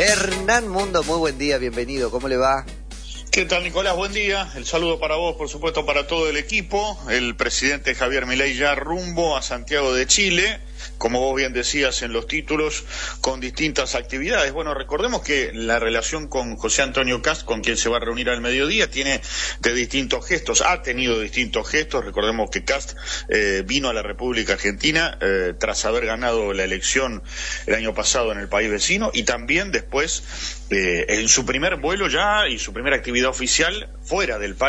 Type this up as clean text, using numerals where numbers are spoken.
Hernán Mundo, muy buen día, bienvenido, ¿cómo le va? ¿Qué tal, Nicolás? Buen día. El saludo para vos, por supuesto, para todo el equipo. El presidente Javier Milei ya rumbo a Santiago de Chile, como vos bien decías en los títulos, con distintas actividades. Bueno, recordemos que la relación con José Antonio Kast, con quien se va a reunir al mediodía, tiene de distintos gestos, ha tenido distintos gestos. Recordemos que Kast vino a la República Argentina tras haber ganado la elección el año pasado en el país vecino, y también después en su primer vuelo ya y su primera actividad oficial fuera del país.